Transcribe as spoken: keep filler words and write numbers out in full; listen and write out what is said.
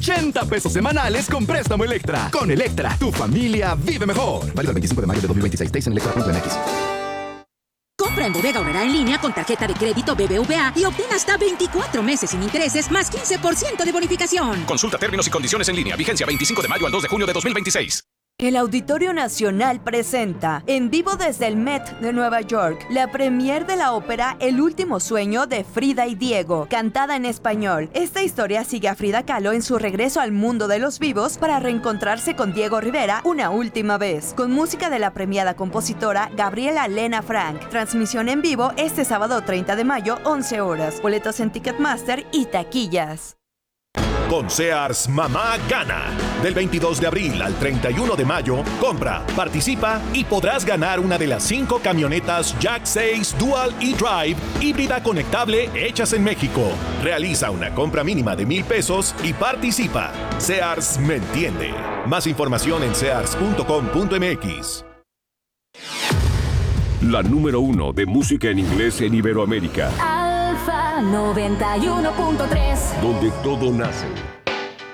ochenta pesos semanales con préstamo Electra. Con Electra, tu familia vive mejor. Válido el veinticinco de mayo de dos mil veintiséis. Test en electra punto m x. Compra en Bodega Aurrerá en línea con tarjeta de crédito B B V A y obtén hasta veinticuatro meses sin intereses más quince por ciento de bonificación. Consulta términos y condiciones en línea. Vigencia veinticinco de mayo al dos de junio de dos mil veintiséis. El Auditorio Nacional presenta, en vivo desde el Met de Nueva York, la premier de la ópera El último sueño de Frida y Diego, cantada en español. Esta historia sigue a Frida Kahlo en su regreso al mundo de los vivos para reencontrarse con Diego Rivera una última vez, con música de la premiada compositora Gabriela Lena Frank. Transmisión en vivo este sábado treinta de mayo, once horas. Boletos en Ticketmaster y taquillas. Con Sears, mamá gana. Del veintidós de abril al treinta y uno de mayo, compra, participa y podrás ganar una de las cinco camionetas Jack seis Dual E-Drive híbrida conectable hechas en México. Realiza una compra mínima de mil pesos y participa. Sears me entiende. Más información en sears punto com punto m x. La número uno de música en inglés en Iberoamérica. Alfa noventa y uno punto tres. Donde todo nace.